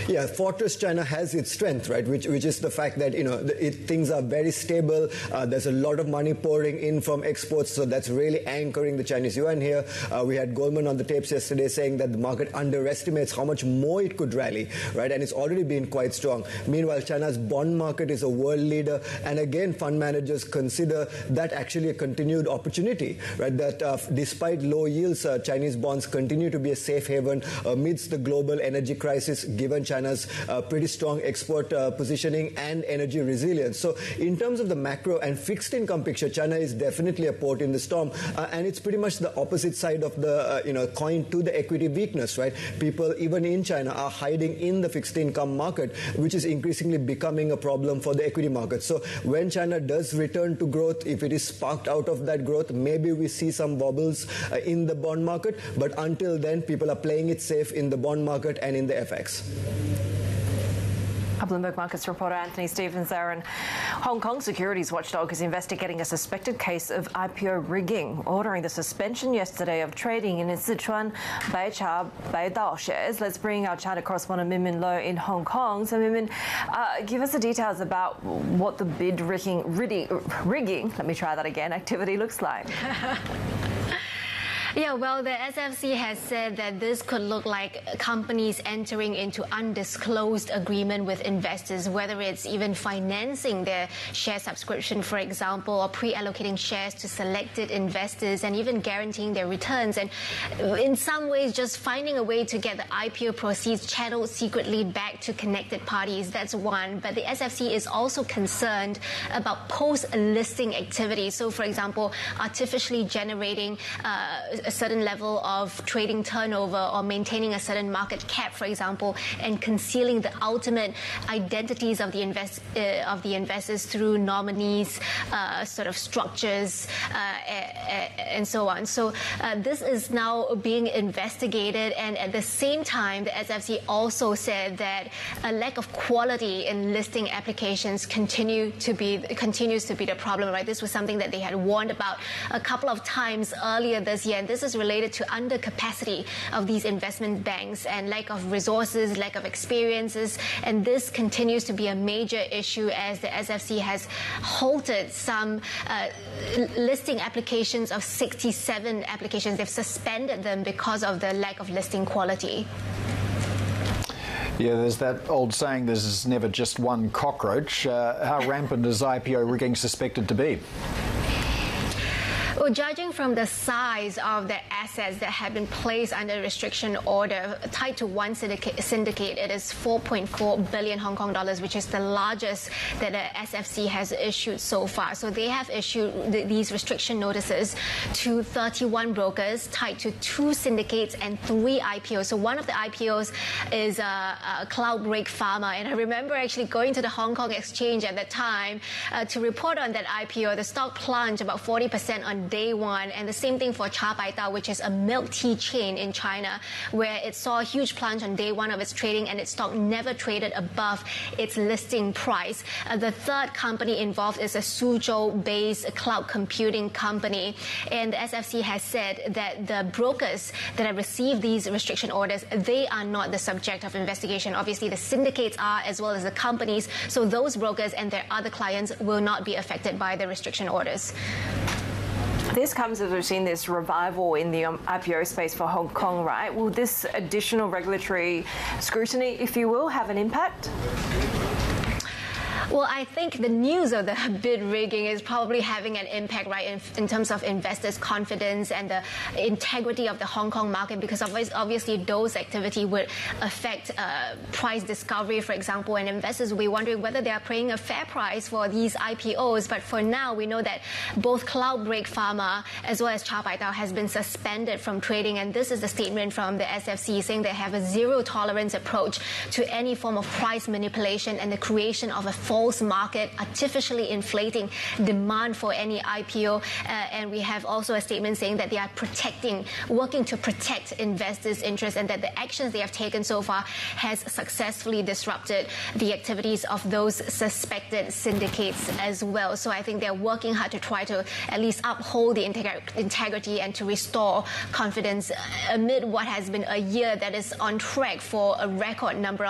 Yeah, Fortress China has its strength, right? Which is the fact that things are very stable. There's a lot of money pouring in from exports, so that's really anchoring the Chinese yuan here. We had Goldman on the tapes yesterday saying that the market underestimates how much more it could rally, right? And it's already been quite strong. Meanwhile, China's bond market is a world leader, and again, fund managers consider that actually a continued opportunity, right? That despite low yields, Chinese bonds continue to be a safe haven amidst the global energy crisis, given China's pretty strong export positioning and energy resilience. So in terms of the macro and fixed income picture, China is definitely a port in the storm, and it's pretty much the opposite side of the coin to the equity weakness, right? People, even in China, are hiding in the fixed income market, which is increasingly becoming a problem for the equity market. So when China does return to growth, if it is sparked out of that growth, maybe we see some wobbles in the bond market, but until then, people are playing it safe in the bond market and in the FX. Bloomberg Markets reporter Anthony Stevens there. And Hong Kong securities watchdog is investigating a suspected case of IPO rigging, ordering the suspension yesterday of trading in its Sichuan Baicha Baidao shares. Let's bring our China correspondent Min Min Lo in Hong Kong. So Min Min, give us the details about what the bid rigging, let me try that again, activity looks like. Yeah, well, the SFC has said that this could look like companies entering into undisclosed agreement with investors, whether it's even financing their share subscription, for example, or pre-allocating shares to selected investors and even guaranteeing their returns. And in some ways, just finding a way to get the IPO proceeds channeled secretly back to connected parties. That's one. But the SFC is also concerned about post-listing activity. So, for example, artificially generating a certain level of trading turnover or maintaining a certain market cap, for example, and concealing the ultimate identities of the investors through nominees, sort of structures, and so on. So this is now being investigated, and at the same time, the SFC also said that a lack of quality in listing applications continues to be the problem. Right? This was something that they had warned about a couple of times earlier this year. And this is related to undercapacity of these investment banks and lack of resources, lack of experiences, and this continues to be a major issue as the SFC has halted some listing applications of 67 applications. They've suspended them because of the lack of listing quality. Yeah, there's that old saying, there's never just one cockroach. How rampant is IPO rigging suspected to be? Well, judging from the size of the assets that have been placed under restriction order tied to one syndicate, it is 4.4 billion Hong Kong dollars, which is the largest that the SFC has issued so far. So they have issued these restriction notices to 31 brokers tied to 2 syndicates and 3 IPOs. So one of the IPOs is Cloudbreak Pharma, and I remember actually going to the Hong Kong Exchange at that time to report on that IPO. The stock plunged about 40% on day one, and the same thing for Cha Pai Dao, which is a milk tea chain in China, where it saw a huge plunge on day one of its trading, and its stock never traded above its listing price. The third company involved is a Suzhou-based cloud computing company, and the SFC has said that the brokers that have received these restriction orders, they are not the subject of investigation. Obviously, the syndicates are, as well as the companies, so those brokers and their other clients will not be affected by the restriction orders. This comes as we've seen this revival in the IPO space for Hong Kong, right? Will this additional regulatory scrutiny, if you will, have an impact? Well, I think the news of the bid rigging is probably having an impact, right, in terms of investors' confidence and the integrity of the Hong Kong market, because obviously those activity would affect price discovery, for example, and investors will be wondering whether they are paying a fair price for these IPOs. But for now, we know that both Cloudbreak Pharma as well as Cha Pai Dao has been suspended from trading, and this is the statement from the SFC saying they have a zero-tolerance approach to any form of price manipulation and the creation of a false market, artificially inflating demand for any IPO. And we have also a statement saying that they are working to protect investors' interests, and that the actions they have taken so far has successfully disrupted the activities of those suspected syndicates as well. So I think they're working hard to try to at least uphold the integrity and to restore confidence amid what has been a year that is on track for a record number